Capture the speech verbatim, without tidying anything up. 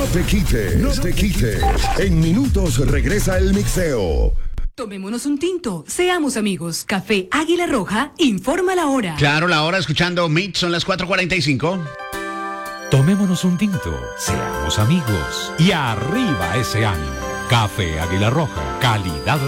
No te quites, no te quites. En minutos regresa el mixeo. Tomémonos un tinto, seamos amigos. Café Águila Roja, informa la hora. Claro, la hora escuchando Meet, son las cuatro cuarenta y cinco. Tomémonos un tinto, seamos amigos y arriba ese ánimo. Café Águila Roja, calidad